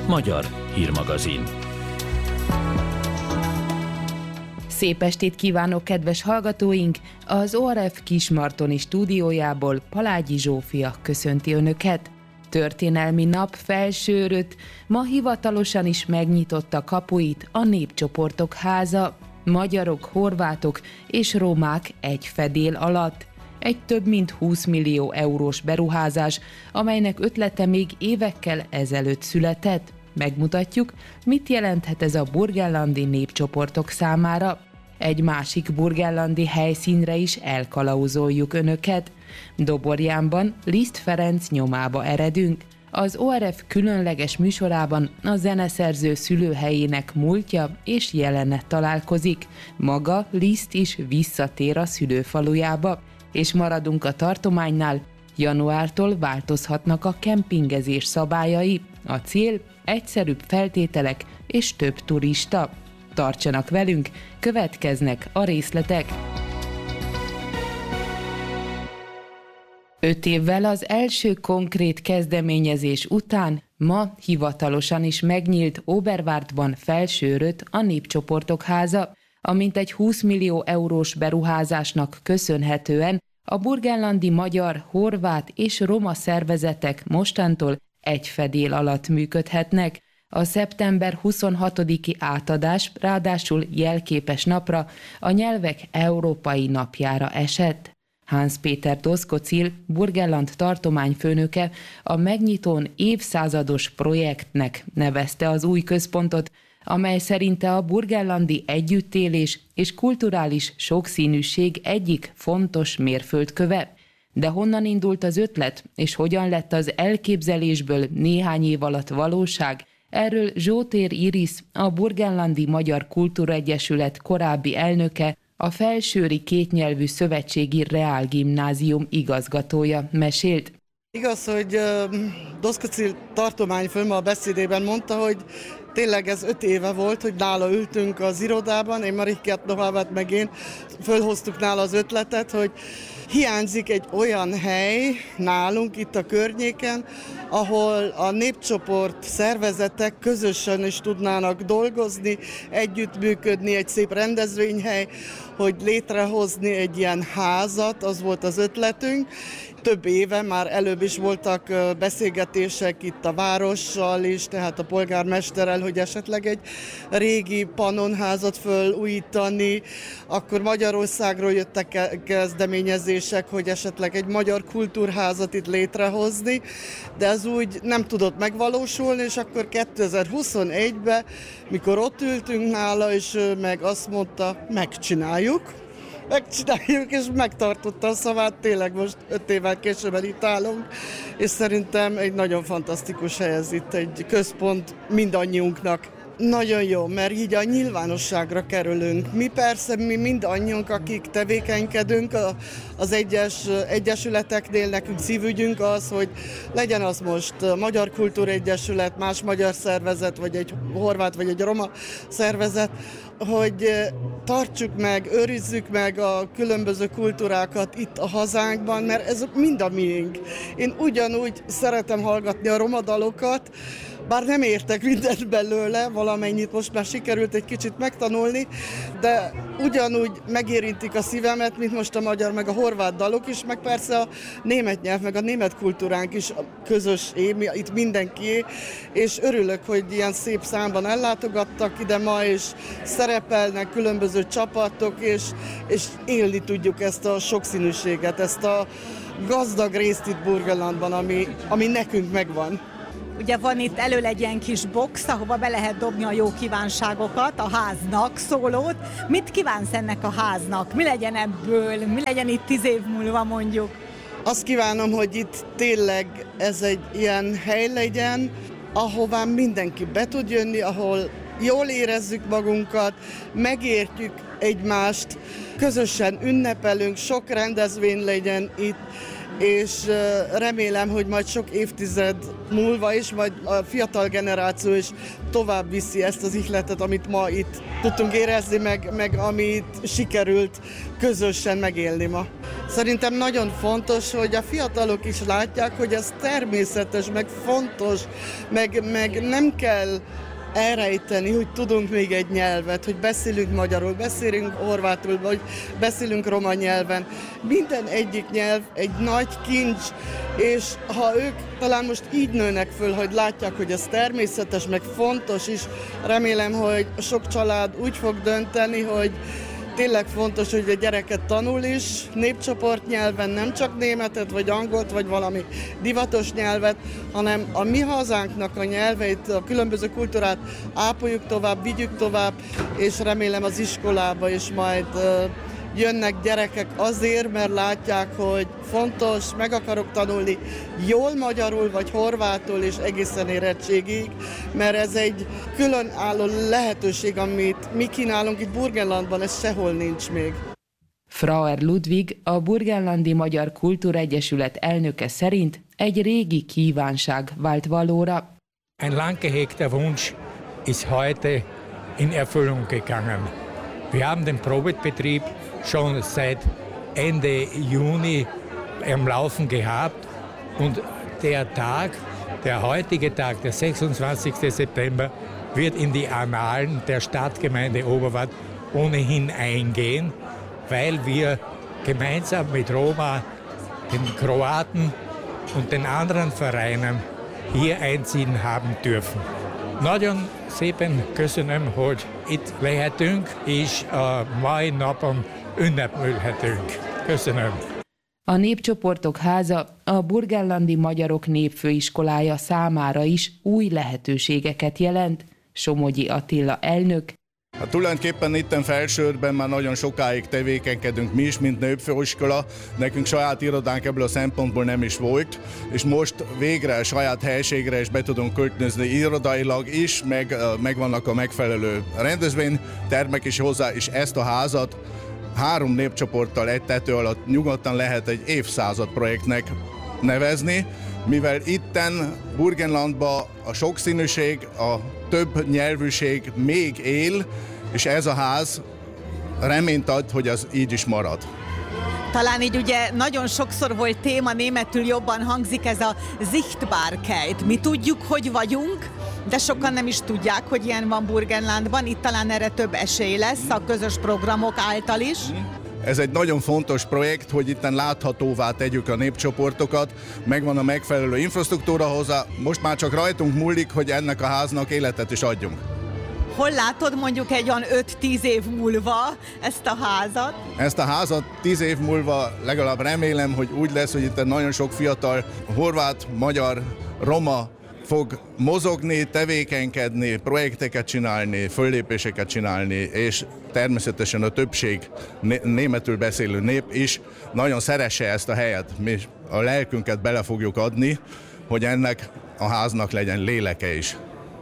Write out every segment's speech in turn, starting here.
Magyar hírmagazin. Szép estét kívánok, kedves hallgatóink! Az ORF Kismartoni stúdiójából Palágyi Zsófia köszönti Önöket. Történelmi nap felsőrött, ma hivatalosan is megnyitotta kapuit a Népcsoportok Háza. Magyarok, horvátok és romák egy fedél alatt. Egy több mint 20 millió eurós beruházás, amelynek ötlete még évekkel ezelőtt született. Megmutatjuk, mit jelenthet ez a burgenlandi népcsoportok számára. Egy másik burgenlandi helyszínre is elkalauzoljuk Önöket. Doborjánban Liszt Ferenc nyomába eredünk. Az ORF különleges műsorában a zeneszerző szülőhelyének múltja és jelene találkozik. Maga Liszt is visszatér a szülőfalujába, és maradunk a tartománynál. Januártól változhatnak a kempingezés szabályai. A cél egyszerűbb feltételek és több turista. Tartsanak velünk, következnek a részletek. 5 évvel az első konkrét kezdeményezés után ma hivatalosan is megnyílt Oberwardban felsőrött a Népcsoportok Háza, amint egy 20 millió eurós beruházásnak köszönhetően a burgenlandi magyar, horvát és roma szervezetek mostantól egy fedél alatt működhetnek. A szeptember 26-i átadás ráadásul jelképes napra, a nyelvek európai napjára esett. Hans Péter Doszkocil, Burgenland tartományfőnöke a megnyitón évszázados projektnek nevezte az új központot, amely szerinte a burgenlandi együttélés és kulturális sokszínűség egyik fontos mérföldköve. De honnan indult az ötlet, és hogyan lett az elképzelésből néhány év alatt valóság? Erről Zsótér Iris, a Burgenlandi Magyar Kultúraegyesület korábbi elnöke, a Felsőri Kétnyelvű Szövetségi Reálgimnázium igazgatója mesélt. Igaz, hogy Doszkocil tartományfő ma a beszédében mondta, hogy tényleg ez 5 éve volt, hogy nála ültünk az irodában, én Marikert Nohavat meg én fölhoztuk nála az ötletet, hogy hiányzik egy olyan hely nálunk itt a környéken, ahol a népcsoport szervezetek közösen is tudnának dolgozni, együttműködni, egy szép rendezvényhely, hogy létrehozni egy ilyen házat, az volt az ötletünk. Több éve már előbb is voltak beszélgetések itt a várossal is, tehát a polgármesterrel, hogy esetleg egy régi pannonházat fölújítani, akkor Magyarországról jöttek kezdeményezések, hogy esetleg egy magyar kultúrházat itt létrehozni, de ez úgy nem tudott megvalósulni, és akkor 2021-ben, mikor ott ültünk nála, és ő meg azt mondta, megcsináljuk, és megtartotta a szavát, tényleg most 5 évvel később itt állunk, és szerintem egy nagyon fantasztikus hely ez itt, egy központ mindannyiunknak. Nagyon jó, mert így a nyilvánosságra kerülünk. Mi persze, mi mindannyiunk, akik tevékenykedünk az egyes egyesületeknél, nekünk szívügyünk az, hogy legyen az most Magyar Kultúregyesület, más magyar szervezet, vagy egy horvát, vagy egy roma szervezet, hogy tartsuk meg, őrizzük meg a különböző kultúrákat itt a hazánkban, mert ez mind a miénk. Én ugyanúgy szeretem hallgatni a roma dalokat, bár nem értek mindent belőle, valamennyit most már sikerült egy kicsit megtanulni, de ugyanúgy megérintik a szívemet, mint most a magyar meg a horvát dalok is, meg persze a német nyelv, meg a német kultúránk is közös, itt mindenkié, és örülök, hogy ilyen szép számban ellátogattak ide ma, és szerepelnek különböző csapatok, és élni tudjuk ezt a sokszínűséget, ezt a gazdag részt itt Burgenlandban, ami nekünk megvan. Ugye van itt elől egy ilyen kis box, ahova be lehet dobni a jó kívánságokat, a háznak szólót. Mit kívánsz ennek a háznak? Mi legyen ebből? Mi legyen itt 10 év múlva mondjuk? Azt kívánom, hogy itt tényleg ez egy ilyen hely legyen, ahová mindenki be tud jönni, ahol jól érezzük magunkat, megértjük egymást, közösen ünnepelünk, sok rendezvény legyen itt, és remélem, hogy majd sok évtized múlva is, majd a fiatal generáció is tovább viszi ezt az ihletet, amit ma itt tudtunk érezni, meg amit sikerült közösen megélni ma. Szerintem nagyon fontos, hogy a fiatalok is látják, hogy ez természetes, meg fontos, meg nem kell elrejteni, hogy tudunk még egy nyelvet, hogy beszélünk magyarul, beszélünk horvátul, vagy beszélünk roma nyelven. Minden egyik nyelv egy nagy kincs, és ha ők talán most így nőnek föl, hogy látják, hogy ez természetes, meg fontos is, remélem, hogy sok család úgy fog dönteni, hogy tényleg fontos, hogy a gyereket tanul is népcsoport nyelven, nem csak németet, vagy angolt, vagy valami divatos nyelvet, hanem a mi hazánknak a nyelveit, a különböző kultúrát ápoljuk tovább, vigyük tovább, és remélem az iskolába is majd jönnek gyerekek azért, mert látják, hogy fontos, meg akarok tanulni jól magyarul vagy horvátul és egészen érettségig, mert ez egy különálló lehetőség, amit mi kínálunk itt Burgenlandban, ez sehol nincs még. Frauer Ludwig, a Burgenlandi Magyar Kultúregyesület elnöke szerint egy régi kívánság vált valóra. Ein lang gehegter Wunsch ist heute in Erfüllung gegangen. Wir haben den Probebetrieb schon seit Ende Juni am Laufen gehabt und der heutige Tag, der 26. September, wird in die Annalen der Stadtgemeinde Oberwart ohnehin eingehen, weil wir gemeinsam mit Roma, den Kroaten und den anderen Vereinen hier einziehen haben dürfen. Nagyon szépen köszönöm, hogy itt lehetünk, és a mai napon ünnepelhetünk. Köszönöm. A Népcsoportok Háza a Burgenlandi Magyarok Népfőiskolája számára is új lehetőségeket jelent. Somogyi Attila elnök. Tulajdonképpen itten Felsőrben már nagyon sokáig tevékenykedünk mi is, mint népfőiskola. Nekünk saját irodánk ebből a szempontból nem is volt, és most végre saját helységre is be tudunk költözni irodailag is, megvannak a megfelelő rendezvénytermek is hozzá, és ezt a házat 3 népcsoporttal egy tető alatt nyugodtan lehet egy évszázad projektnek nevezni, mivel itten Burgenlandban a sokszínűség, a több nyelvűség még él, és ez a ház reményt ad, hogy az így is marad. Talán így ugye nagyon sokszor volt téma, németül jobban hangzik ez a Sichtbarkeit. Mi tudjuk, hogy vagyunk, de sokan nem is tudják, hogy ilyen van Burgenlandban. Itt talán erre több esély lesz a közös programok által is. Ez egy nagyon fontos projekt, hogy itten láthatóvá tegyük a népcsoportokat, megvan a megfelelő infrastruktúra hozzá, most már csak rajtunk múlik, hogy ennek a háznak életet is adjunk. Hol látod mondjuk egy olyan 5-10 év múlva ezt a házat? Ezt a házat 10 év múlva legalább remélem, hogy úgy lesz, hogy itt nagyon sok fiatal horvát, magyar, roma fog mozogni, tevékenykedni, projekteket csinálni, föllépéseket csinálni, és természetesen a többség németül beszélő nép is nagyon szeresse ezt a helyet. Mi a lelkünket bele fogjuk adni, hogy ennek a háznak legyen léleke is.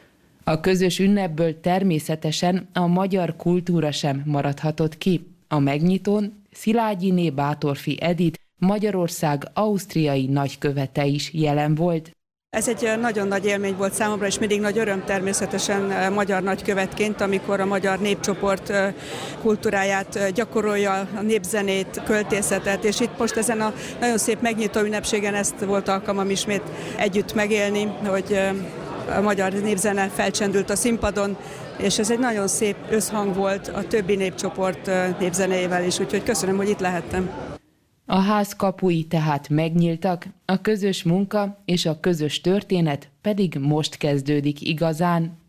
A közös ünnepből természetesen a magyar kultúra sem maradhatott ki. A megnyitón Szilágyiné Bátorfi Edith, Magyarország ausztriai nagykövete is jelen volt. Ez egy nagyon nagy élmény volt számomra, és mindig nagy öröm természetesen magyar nagykövetként, amikor a magyar népcsoport kultúráját gyakorolja, a népzenét, költészetet, és itt most ezen a nagyon szép megnyitó ünnepségen ezt volt alkalmam ismét együtt megélni, hogy a magyar népzene felcsendült a színpadon, és ez egy nagyon szép összhang volt a többi népcsoport népzenéjével is, úgyhogy köszönöm, hogy itt lehettem. A ház kapui tehát megnyíltak, a közös munka és a közös történet pedig most kezdődik igazán.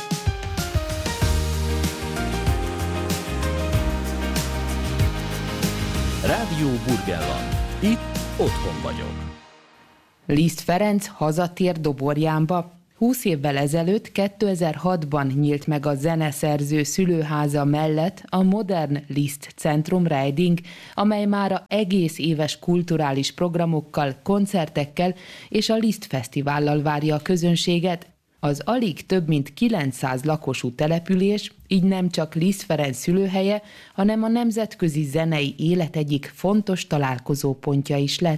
Rádió Burgenland. Itt otthon vagyok. Liszt Ferenc hazatér Doborjánba. 20 évvel ezelőtt, 2006-ban nyílt meg a zeneszerző szülőháza mellett a Modern Liszt Centrum Riding, amely mára egész éves kulturális programokkal, koncertekkel és a Liszt Fesztivállal várja a közönséget. Az alig több mint 900 lakosú település így nem csak Liszt Ferenc szülőhelye, hanem a nemzetközi zenei élet egyik fontos találkozópontja is lett.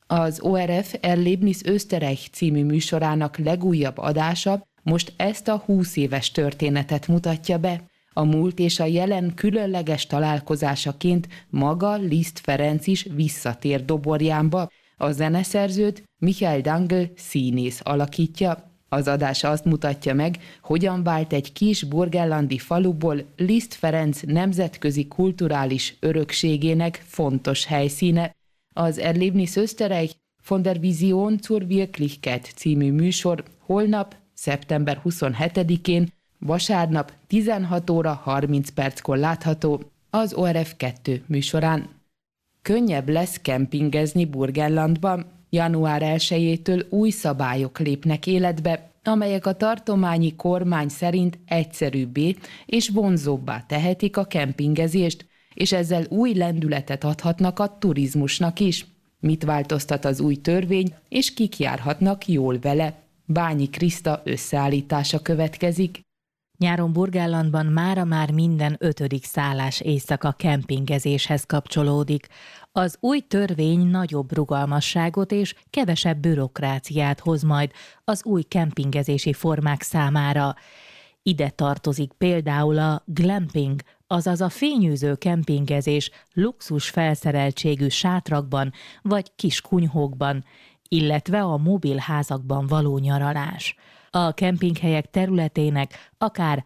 Az ORF Erlebnis Österreich című műsorának legújabb adása most ezt a 20 éves történetet mutatja be. A múlt és a jelen különleges találkozásaként maga Liszt Ferenc is visszatér Doborjánba. A zeneszerzőt Michael Dangl színész alakítja. Az adás azt mutatja meg, hogyan vált egy kis burgenlandi faluból Liszt Ferenc nemzetközi kulturális örökségének fontos helyszíne. Az Erlebnis Österreich von der Vision zur Wirklichkeit című műsor holnap, szeptember 27-én, vasárnap 16 óra 30 perckor látható az ORF 2 műsorán. Könnyebb lesz kempingezni Burgenlandban. Január 1-től új szabályok lépnek életbe, amelyek a tartományi kormány szerint egyszerűbbé és vonzóbbá tehetik a kempingezést, és ezzel új lendületet adhatnak a turizmusnak is. Mit változtat az új törvény, és kik járhatnak jól vele? Bányi Kriszta összeállítása következik. Nyáron Burgenlandban mára már minden 5. szállás éjszaka kempingezéshez kapcsolódik. Az új törvény nagyobb rugalmasságot és kevesebb bürokráciát hoz majd az új kempingezési formák számára. Ide tartozik például a glamping, azaz a fényűző kempingezés luxus felszereltségű sátrakban vagy kis kunyhókban, illetve a mobilházakban való nyaralás. A kempinghelyek területének akár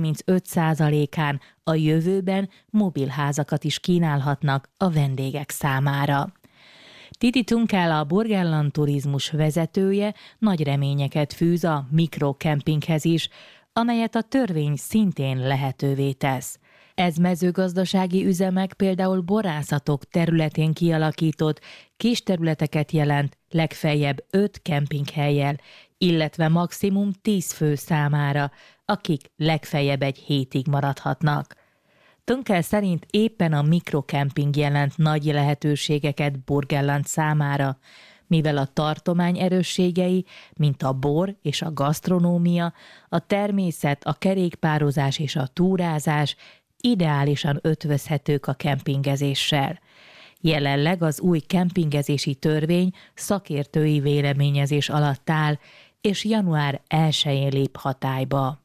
35%-án a jövőben mobilházakat is kínálhatnak a vendégek számára. Titi Tunkel, a Burgenland turizmus vezetője, nagy reményeket fűz a mikrokempinghez is, amelyet a törvény szintén lehetővé tesz. Ez mezőgazdasági üzemek, például borászatok területén kialakított kis területeket jelent, legfeljebb 5 kempinghellyel, illetve maximum 10 fő számára, akik legfeljebb egy hétig maradhatnak. Tunkel szerint éppen a mikrokemping jelent nagy lehetőségeket Burgenland számára, mivel a tartomány erősségei, mint a bor és a gasztronómia, a természet, a kerékpározás és a túrázás ideálisan ötvözhetők a kempingezéssel. Jelenleg az új kempingezési törvény szakértői véleményezés alatt áll, és január 1-én lép hatályba.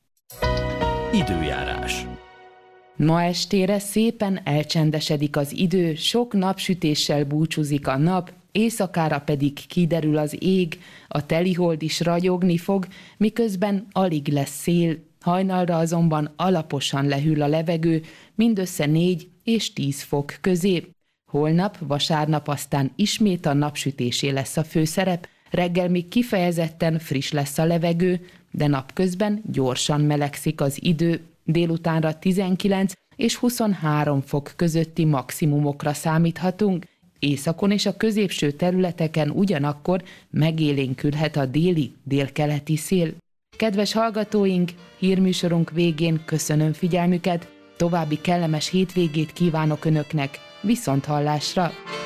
Időjárás. Ma estére szépen elcsendesedik az idő, sok napsütéssel búcsúzik a nap, éjszakára pedig kiderül az ég, a telihold is ragyogni fog, miközben alig lesz szél, hajnalra azonban alaposan lehűl a levegő, mindössze 4 és 10 fok közé. Holnap, vasárnap aztán ismét a napsütésé lesz a főszerep, reggel még kifejezetten friss lesz a levegő, de napközben gyorsan melegszik az idő, délutánra 19 és 23 fok közötti maximumokra számíthatunk, északon és a középső területeken ugyanakkor megélénkülhet a déli, délkeleti szél. Kedves hallgatóink, hírműsorunk végén köszönöm figyelmüket, további kellemes hétvégét kívánok Önöknek, viszonthallásra!